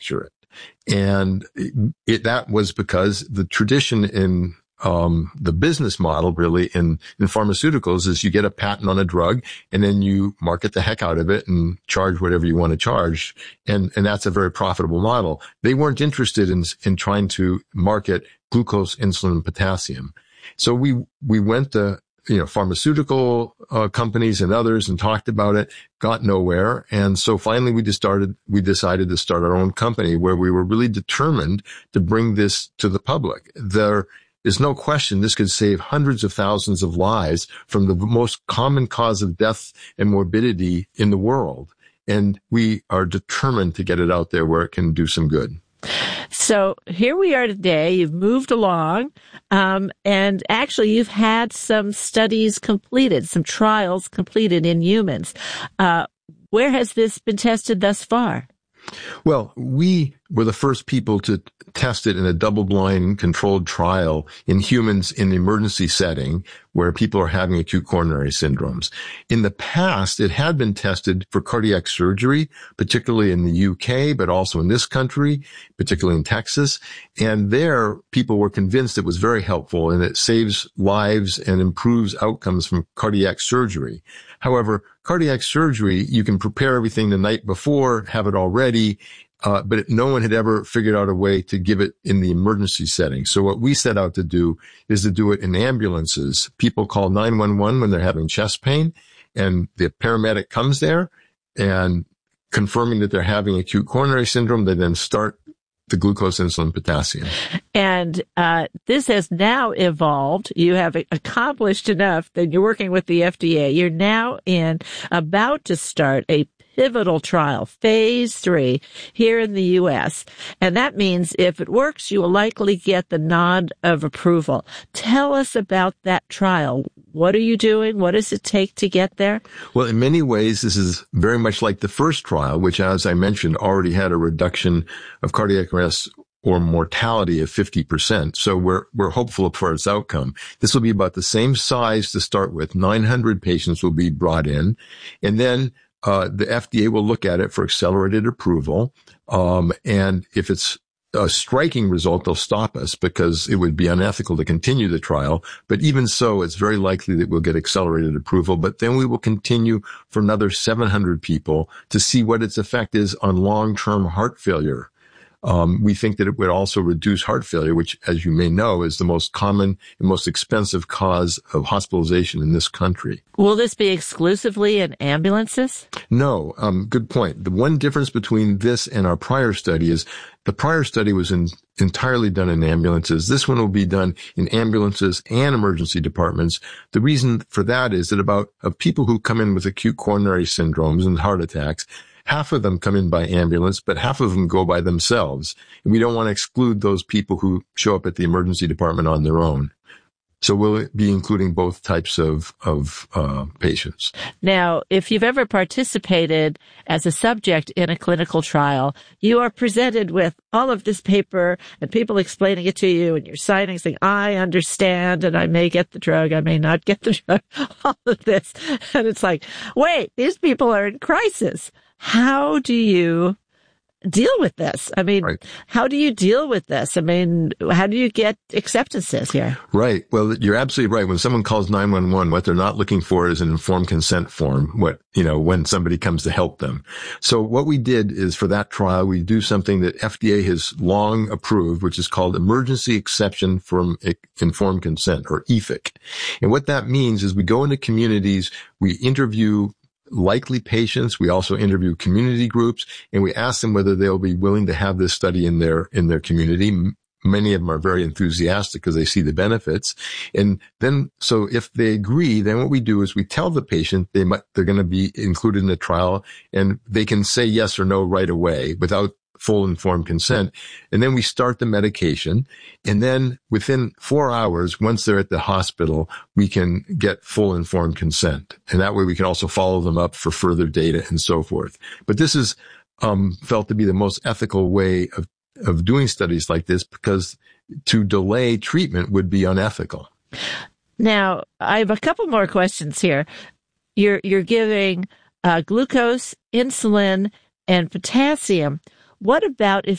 manufacture it. And that was because the tradition in the business model really in pharmaceuticals is you get a patent on a drug and then you market the heck out of it and charge whatever you want to charge. And that's a very profitable model. They weren't interested in trying to market glucose, insulin, and potassium. So we went to, pharmaceutical companies and others and talked about it, got nowhere. And so finally we decided to start our own company where we were really determined to bring this to the public. There is no question this could save hundreds of thousands of lives from the most common cause of death and morbidity in the world. And we are determined to get it out there where it can do some good. So here we are today. You've moved along, and actually you've had some studies completed, some trials completed in humans. Where has this been tested thus far? Well, we were the first people to test it in a double-blind controlled trial in humans in the emergency setting where people are having acute coronary syndromes. In the past, it had been tested for cardiac surgery, particularly in the UK, but also in this country, particularly in Texas. And there, people were convinced it was very helpful and it saves lives and improves outcomes from cardiac surgery. However, cardiac surgery, you can prepare everything the night before, have it all ready, but no one had ever figured out a way to give it in the emergency setting. So what we set out to do is to do it in ambulances. People call 911 when they're having chest pain, and the paramedic comes there and confirming that they're having acute coronary syndrome, they then start the glucose, insulin, potassium. And this has now evolved. You have accomplished enough that you're working with the FDA. You're now about to start a pivotal trial, phase 3, here in the U.S. And that means if it works, you will likely get the nod of approval. Tell us about that trial. What are you doing? What does it take to get there? Well, in many ways, this is very much like the first trial, which, as I mentioned, already had a reduction of cardiac arrest or mortality of 50%. So we're hopeful for its outcome. This will be about the same size to start with. 900 patients will be brought in, and then the FDA will look at it for accelerated approval. And if it's a striking result, they'll stop us because it would be unethical to continue the trial. But even so, it's very likely that we'll get accelerated approval. But then we will continue for another 700 people to see what its effect is on long-term heart failure. We think that it would also reduce heart failure, which, as you may know, is the most common and most expensive cause of hospitalization in this country. Will this be exclusively in ambulances? No. Good point. The one difference between this and our prior study is the prior study was entirely done in ambulances. This one will be done in ambulances and emergency departments. The reason for that is that of people who come in with acute coronary syndromes and heart attacks, half of them come in by ambulance, but half of them go by themselves. And we don't want to exclude those people who show up at the emergency department on their own. So we'll be including both types of patients. Now, if you've ever participated as a subject in a clinical trial, you are presented with all of this paper and people explaining it to you, and you're signing saying, I understand, and I may get the drug, I may not get the drug, all of this. And it's like, wait, these people are in crisis. How do you deal with this? I mean, right. How do you deal with this? I mean, how do you get acceptances here? Right. Well, you're absolutely right. When someone calls 911, what they're not looking for is an informed consent form, when somebody comes to help them. So what we did is for that trial, we do something that FDA has long approved, which is called Emergency Exception from Informed Consent, or EFIC. And what that means is we go into communities, we interview likely patients. We also interview community groups, and we ask them whether they'll be willing to have this study in their community. Many of them are very enthusiastic because they see the benefits. And then, so if they agree, then what we do is we tell the patient they're going to be included in the trial, and they can say yes or no right away without full informed consent. And then we start the medication. And then within 4 hours, once they're at the hospital, we can get full informed consent. And that way we can also follow them up for further data and so forth. But this is felt to be the most ethical way of doing studies like this, because to delay treatment would be unethical. Now, I have a couple more questions here. You're giving glucose, insulin, and potassium. What about if